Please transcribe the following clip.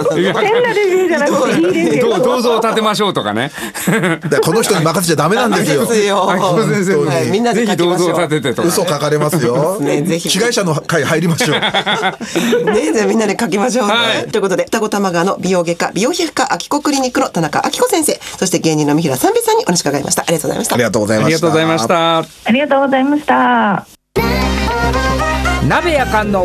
変なレビューじゃなくていいレビュー。 銅像を建てましょうとかね。 この人に任せちゃダメなんですよ。 先生、 はい、みんなでぜひ銅像を建ててとか。 嘘書かれますよ。 ぜひ被害者の会入りましょう。 ね、じゃあみんなで書きましょう。ということで、双子玉川の美容外科美容皮膚科秋子クリニックの田中明子先生、そして芸人の三平三平さんにお話伺いました。ありがとうございました。 ありがとうございました。 ありがとうございました。 ありがとうございました。 鍋やかんの